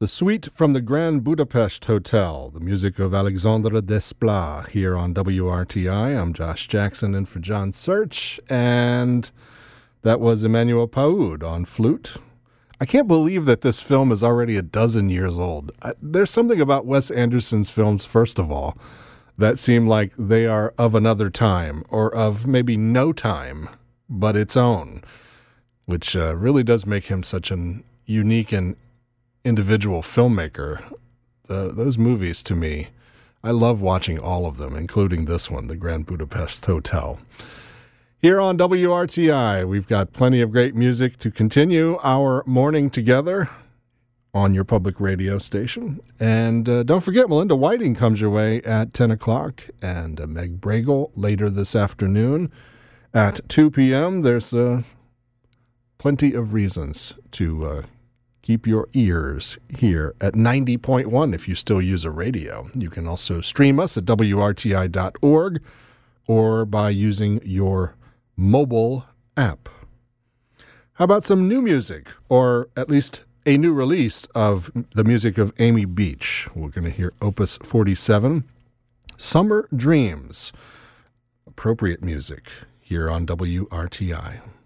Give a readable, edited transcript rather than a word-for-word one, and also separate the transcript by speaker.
Speaker 1: The Suite from the Grand Budapest Hotel, the music of Alexandre Desplat here on WRTI. I'm Josh Jackson in for John Search, and that was Emmanuel Paoud on flute. I can't believe that this film is already a dozen years old. There's something about Wes Anderson's films, first of all, that seem like they are of another time, or of maybe no time, but its own, which really does make him such an unique and individual filmmaker. Those movies, to me, I love watching all of them, including this one, The Grand Budapest Hotel. Here on WRTI, we've got plenty of great music to continue our morning together on your public radio station. And don't forget, Melinda Whiting comes your way at 10 o'clock, and Meg Bragel later this afternoon at 2 p.m. There's plenty of reasons to keep your ears here at 90.1 if you still use a radio. You can also stream us at WRTI.org or by using your mobile app. How about some new music, or at least a new release of the music of Amy Beach? We're going to hear Opus 47, Summer Dreams. Appropriate music here on WRTI.